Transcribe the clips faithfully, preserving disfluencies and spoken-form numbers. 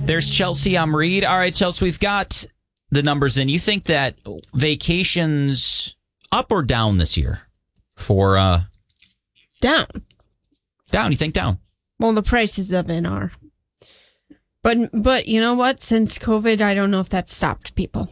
There's Chelsea. I'm Reed. All right, Chelsea, we've got the numbers in. You think that vacations up or down this year for... uh Down. Down, you think down? Well, the prices of it are. But, but you know what? Since COVID, I don't know if that stopped people.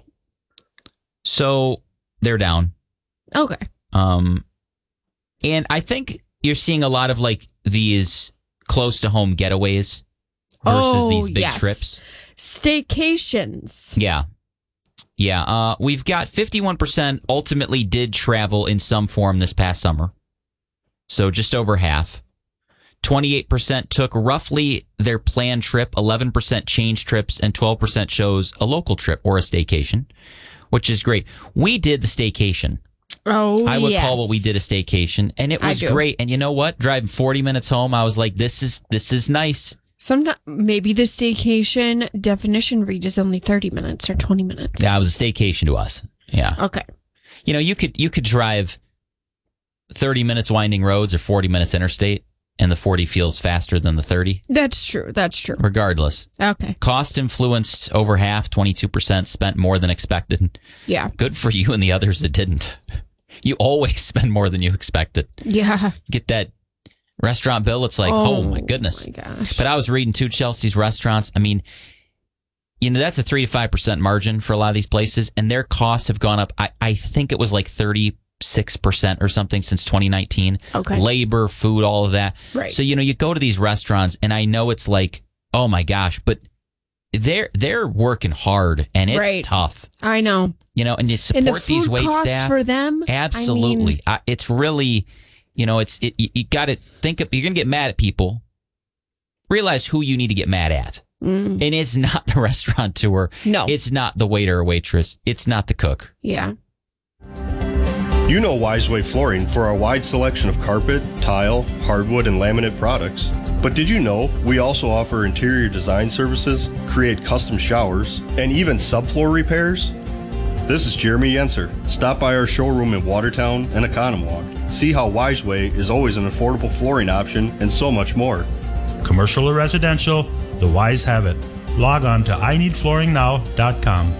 So they're down. Okay. Um, and I think you're seeing a lot of like these close to home getaways versus oh, these big yes. trips. Staycations. Yeah. Yeah. Uh, we've got fifty-one percent ultimately did travel in some form this past summer. So just over half. twenty-eight percent took roughly their planned trip, eleven percent changed trips, and twelve percent chose a local trip or a staycation, which is great. We did the staycation. Oh, I would yes. call what we did a staycation, and it was great. And you know what? Driving forty minutes home, I was like, this is this is nice. Sometimes maybe the staycation definition read is only thirty minutes or twenty minutes. Yeah, it was a staycation to us. Yeah. Okay. You know, you could you could drive thirty minutes winding roads or forty minutes interstate, and the forty feels faster than the thirty. That's true. That's true. Regardless. Okay. Cost influenced over half, twenty-two percent spent more than expected. Yeah. Good for you and the others that didn't. You always spend more than you expected. Yeah. Get that restaurant bill, it's like, oh, oh my goodness. My gosh. But I was reading too, Chelsea's restaurants. I mean, you know, that's a three to five percent margin for a lot of these places, and their costs have gone up. I, I think it was like thirty-six percent or something since twenty nineteen. Okay. Labor, food, all of that. Right. So, you know, you go to these restaurants, and I know it's like, oh my gosh, but they're they're working hard, and it's right. tough. I know. You know, and you support and the food these wait costs staff for them. Absolutely, I mean, I, it's really, you know, it's it, you, you got to think of. You're gonna get mad at people. Realize who you need to get mad at, mm. and it's not the restaurateur. No, it's not the waiter or waitress. It's not the cook. Yeah. You know Wiseway Flooring for our wide selection of carpet, tile, hardwood, and laminate products. But did you know we also offer interior design services, create custom showers, and even subfloor repairs? This is Jeremy Yenser. Stop by our showroom in Watertown and Economwalk. See how Wiseway is always an affordable flooring option and so much more. Commercial or residential, the Wise have it. Log on to I need flooring now dot com.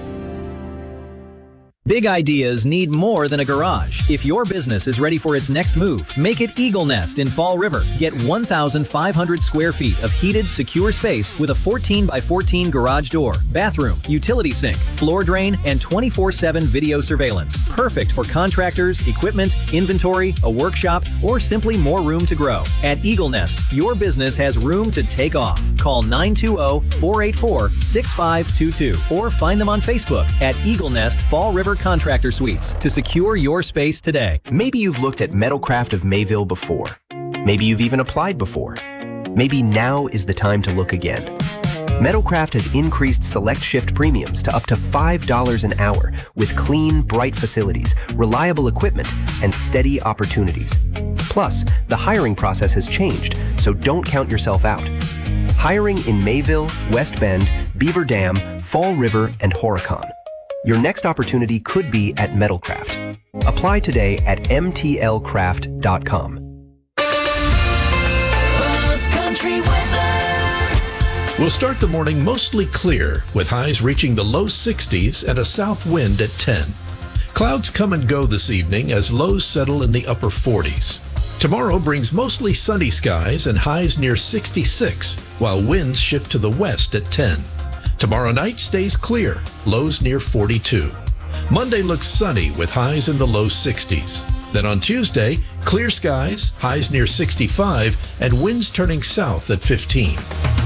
Big ideas need more than a garage. If your business is ready for its next move, make it Eagle Nest in Fall River. Get one thousand five hundred square feet of heated, secure space with a fourteen by fourteen garage door, bathroom, utility sink, floor drain, and twenty-four seven video surveillance. Perfect for contractors, equipment, inventory, a workshop, or simply more room to grow. At Eagle Nest, your business has room to take off. Call nine two zero, four eight four, six five two two or find them on Facebook at Eagle Nest Fall River Contractor Suites to secure your space today. Maybe you've looked at Metalcraft of Mayville before. Maybe you've even applied before. Maybe now is the time to look again. Metalcraft has increased select shift premiums to up to five dollars an hour with clean, bright facilities, reliable equipment, and steady opportunities. Plus, the hiring process has changed, so don't count yourself out. Hiring in Mayville, West Bend, Beaver Dam, Fall River, and Horicon. Your next opportunity could be at Metalcraft. Apply today at m t l craft dot com. We'll start the morning mostly clear, with highs reaching the low sixties and a south wind at ten. Clouds come and go this evening as lows settle in the upper forties. Tomorrow brings mostly sunny skies and highs near sixty-six, while winds shift to the west at ten. Tomorrow night stays clear, lows near forty-two. Monday looks sunny with highs in the low sixties. Then on Tuesday, clear skies, highs near sixty-five, and winds turning south at fifteen.